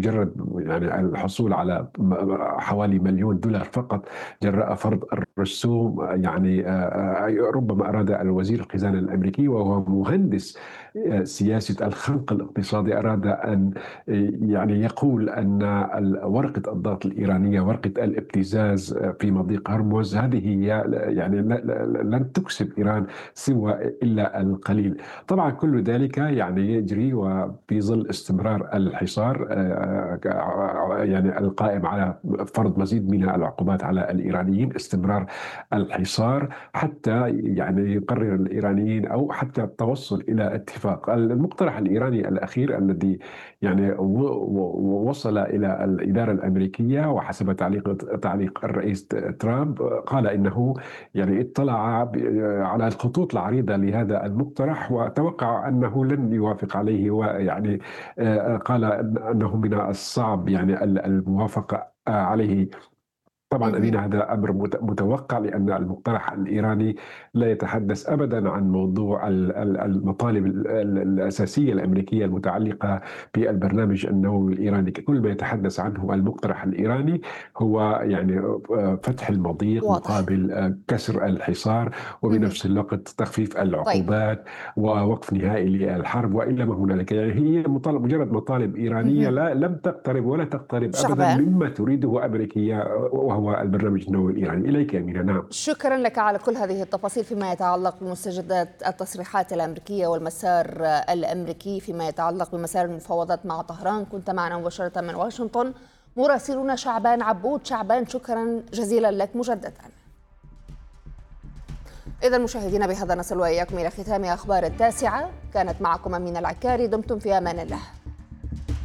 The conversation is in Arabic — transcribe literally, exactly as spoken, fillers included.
مجرد يعني الحصول على حوالي مليون دولار فقط جراء فرض الرسوم. يعني ربما أراد الوزير الخزانة الأمريكي وهو مهندس سياسة الخنق الاقتصادي، أراد أن يعني يقول أن ورقة الضغط الإيرانية، ورقة الابتزاز في مضيق هرمز، هذه هي يعني لن تكسب إيران سوى إلا القليل. طبعا كل ذلك يعني يجري وفي ظل استمرار الحصار يعني القائم على فرض مزيد من العقوبات على الإيرانيين، استمرار الحصار حتى يعني يقرر الإيرانيين أو حتى التوصل إلى اتفاق. المقترح الإيراني الأخير الذي يعني وصل إلى الإدارة الأمريكية وحسب تعليق تعليق الرئيس ترامب، قال إنه يعني اطلع على الخطوط العريضة لهذا المقترح وتوقع أنه لن يوافق عليه، ويعني قال أنه من الصعب يعني الموافقة عليه. طبعا أمين، هذا أمر متوقع لأن المقترح الإيراني لا يتحدث أبدا عن موضوع المطالب الأساسية الأمريكية المتعلقة بالبرنامج النووي الإيراني. كل ما يتحدث عنه المقترح الإيراني هو يعني فتح المضيق واضح. مقابل كسر الحصار، مهم. وبنفس الوقت تخفيف طيب. العقوبات ووقف نهائي للحرب وإلا ما هنالك. يعني هي مطالب مجرد مطالب إيرانية مهم. لا لم تقترب ولا تقترب أبدا شعبان، مما تريده أمريكية وهو البرنامج النووي الإيراني. إليك أمينة. نعم. شكرا لك على كل هذه التفاصيل فيما يتعلق بمستجدات التصريحات الأمريكية والمسار الأمريكي فيما يتعلق بمسار المفاوضات مع طهران. كنت معنا مباشرة من واشنطن مراسلنا شعبان عبود. شعبان، شكرا جزيلا لك مجددا. إذا مشاهدينا، بهذا نصل وإياكم إلى ختام أخبار التاسعة. كانت معكم أمينة العكاري، دمتم في أمان الله.